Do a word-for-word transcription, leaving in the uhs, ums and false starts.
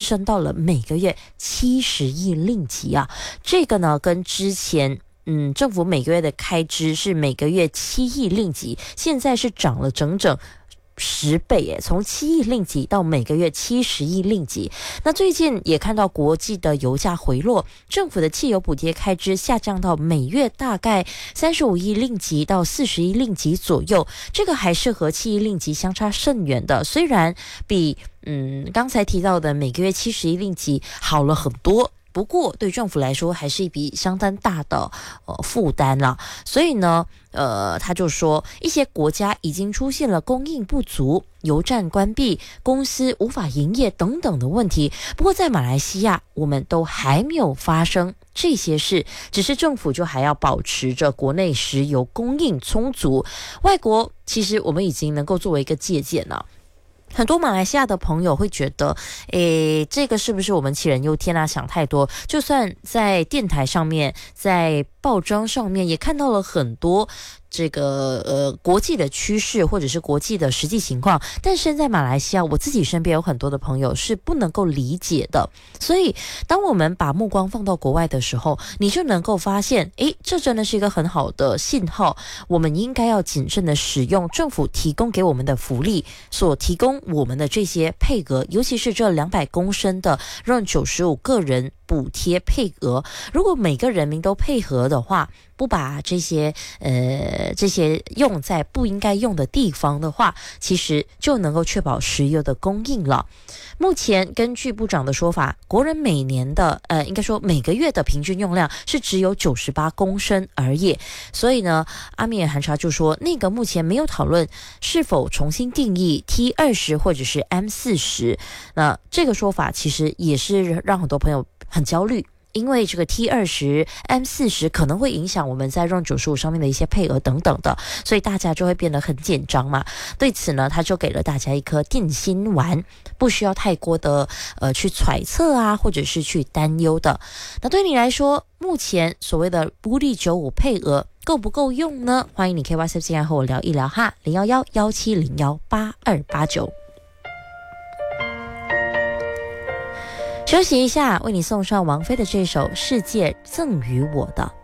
升到了每个月七十亿令吉啊。这个呢，跟之前嗯政府每个月的开支是每个月七亿令吉，现在是涨了整整十倍耶，从七亿令吉到每个月七十亿令吉。那最近也看到国际的油价回落，政府的汽油补贴开支下降到每月大概三十五亿令吉到四十亿令吉左右，这个还是和七亿令吉相差甚远的。虽然比嗯刚才提到的每个月七十亿令吉好了很多，不过对政府来说还是一笔相当大的呃负担啦。所以呢呃他就说一些国家已经出现了供应不足、油站关闭、公司无法营业等等的问题。不过在马来西亚我们都还没有发生这些事，只是政府就还要保持着国内石油供应充足。外国其实我们已经能够作为一个借鉴了。很多马来西亚的朋友会觉得，诶，这个是不是我们杞人忧天啊？想太多。就算在电台上面，在报章上面也看到了很多这个呃国际的趋势或者是国际的实际情况，但是在马来西亚，我自己身边有很多的朋友是不能够理解的。所以当我们把目光放到国外的时候，你就能够发现，诶，这真的是一个很好的信号。我们应该要谨慎的使用政府提供给我们的福利，所提供我们的这些配额，尤其是这两百公升的 R O N 九十五个人补贴配额。如果每个人民都配合的话，不把这些呃这些用在不应该用的地方的话，其实就能够确保石油的供应了。目前根据部长的说法，国人每年的呃应该说每个月的平均用量是只有九十八公升而已。所以呢，阿米尔汗查就说，那个目前没有讨论是否重新定义 T 二十 或者是 M 四十。那这个说法其实也是让很多朋友很焦虑。因为这个 T 二十 M 四十 可能会影响我们在 R O N 九十五上面的一些配额等等的，所以大家就会变得很紧张嘛。对此呢，他就给了大家一颗定心丸，不需要太过的呃去揣测啊，或者是去担忧的。那对你来说，目前所谓的布利九五配额够不够用呢？欢迎你可以 WhatsApp 进来和我聊一聊哈，零一一一七零一八二八九。休息一下，为你送上王菲的这首《世界赠予我的》。